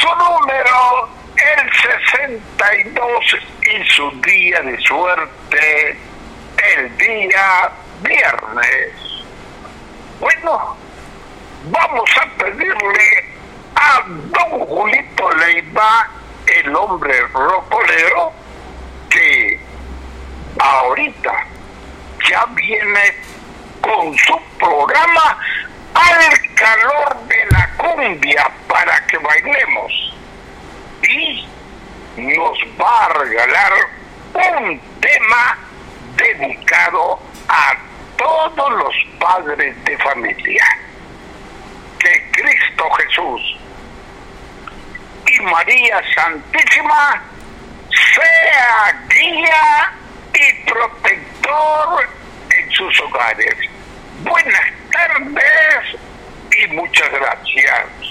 su número el 62 y su día de suerte el día viernes. Bueno, vamos a pedirle a don Julito Leiva, el hombre rocolero, que ahorita ya viene con su programa Al Calor de la Cumbia para que bailemos, y nos va a regalar un tema dedicado a todos los padres de familia. Que Cristo Jesús y María Santísima sea guía y protector en sus hogares. Buenas tardes y muchas gracias.